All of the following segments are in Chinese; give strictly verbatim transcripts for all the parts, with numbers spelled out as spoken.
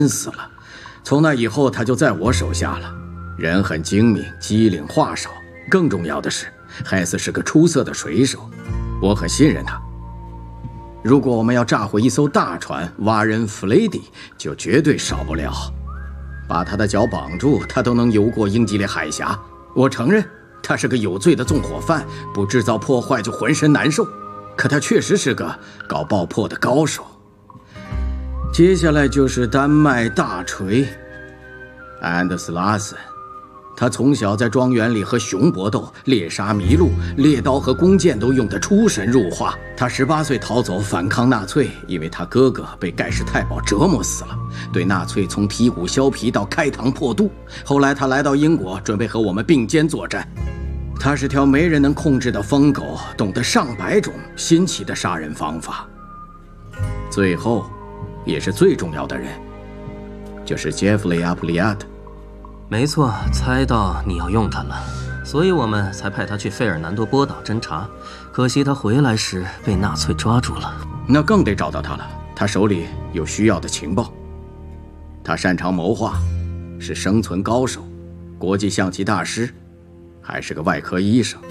死了。从那以后，他就在我手下了。人很精明，机灵，话少。更重要的是，海斯是个出色的水手，我很信任他。如果我们要炸毁一艘大船，挖人弗雷迪就绝对少不了。把他的脚绑住，他都能游过英吉利海峡。我承认，他是个有罪的纵火犯，不制造破坏就浑身难受。可他确实是个搞爆破的高手。接下来就是丹麦大锤安德斯拉森。他从小在庄园里和熊搏斗，猎杀麋鹿，猎刀和弓箭都用得出神入化。他十八岁逃走反抗纳粹，因为他哥哥被盖世太保折磨死了，对纳粹从提骨削皮到开膛破肚。后来他来到英国，准备和我们并肩作战。他是条没人能控制的疯狗，懂得上百种新奇的杀人方法。最后，也是最重要的人，就是杰弗里·阿普利亚德。 没错，猜到你要用他了，所以我们才派他去费尔南多波岛侦查。可惜他回来时被纳粹抓住了。 那更得找到他了，他手里有需要的情报。他擅长谋划，是生存高手，国际象棋大师，还是个外科医生。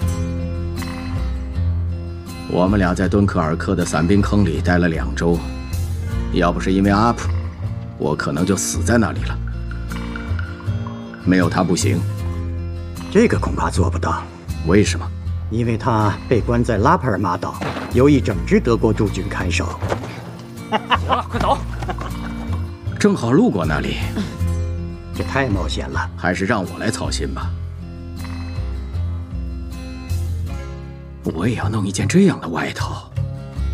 我们俩在敦刻尔克的伞兵坑里待了两周，要不是因为阿普，我可能就死在那里了。没有他不行。 这个恐怕做不到。 为什么？ 因为他被关在拉帕尔马岛，由一整支德国驻军看守。 行了，快走！ 正好路过那里。 这太冒险了， 还是让我来操心吧。我也要弄一件这样的外套。